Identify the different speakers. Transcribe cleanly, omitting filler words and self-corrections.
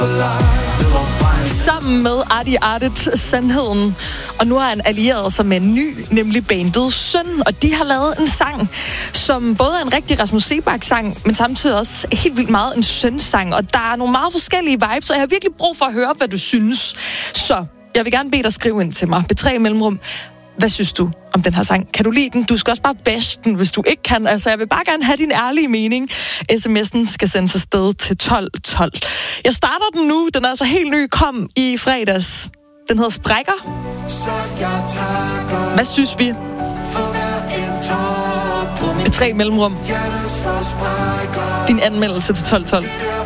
Speaker 1: Sammen med Artie Artet Sandheden. Og nu har han allieret sig med en ny, nemlig bandet Søn. Og de har lavet en sang, som både er en rigtig Rasmus Seebach-sang, men samtidig også helt vildt meget en Søn-sang. Og der er nogle meget forskellige vibes, og jeg har virkelig brug for at høre, hvad du synes. Så jeg vil gerne bede dig skrive ind til mig. B3 mellemrum. Hvad synes du om den her sang? Kan du lide den? Du skal også bare bashe den, hvis du ikke kan. Altså, jeg vil bare gerne have din ærlige mening. SMS'en skal sendes afsted til 1212. Jeg starter den nu. Den er altså helt ny. Kom i fredags. Den hedder Sprækker. Hvad synes vi? B3 mellemrum. Din anmeldelse til 1212.